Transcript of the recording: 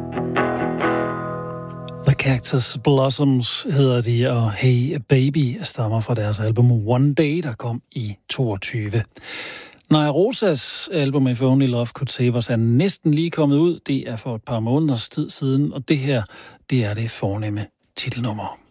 The Cactus Blossoms hedder de, og Hey Baby stammer fra deres album One Day, der kom i 22. Naya Rosas album If Only Love Could Save Us er næsten lige kommet ud. Det er for et par måneders tid siden, og det her, det er det fornemme titelnummer.